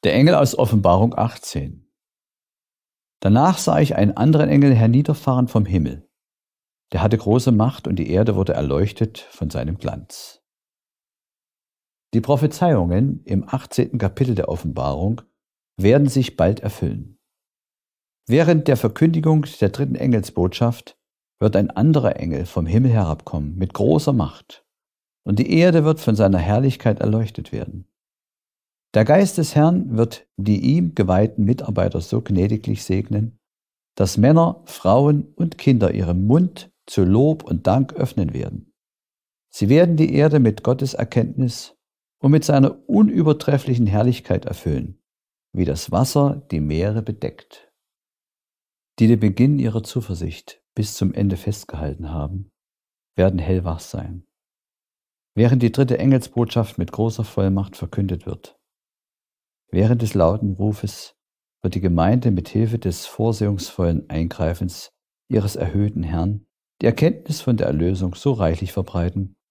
Der Engel aus Offenbarung 18. Danach sah ich einen anderen Engel herniederfahren vom Himmel. Der hatte große Macht und die Erde wurde erleuchtet von seinem Glanz. Die Prophezeiungen im 18. Kapitel der Offenbarung werden sich bald erfüllen. Während der Verkündigung der dritten Engelsbotschaft wird ein anderer Engel vom Himmel herabkommen mit großer Macht, und die Erde wird von seiner Herrlichkeit erleuchtet werden. Der Geist des Herrn wird die ihm geweihten Mitarbeiter so gnädiglich segnen, dass Männer, Frauen und Kinder ihren Mund zu Lob und Dank öffnen werden. Sie werden die Erde mit Gottes Erkenntnis und mit seiner unübertrefflichen Herrlichkeit erfüllen, wie das Wasser die Meere bedeckt. Die den Beginn ihrer Zuversicht bis zum Ende festgehalten haben, werden hellwach sein, während die dritte Engelsbotschaft mit großer Vollmacht verkündet wird. Während des lauten Rufes wird die Gemeinde mit Hilfe des vorsehungsvollen Eingreifens ihres erhöhten Herrn die Erkenntnis von der Erlösung so reichlich verbreiten,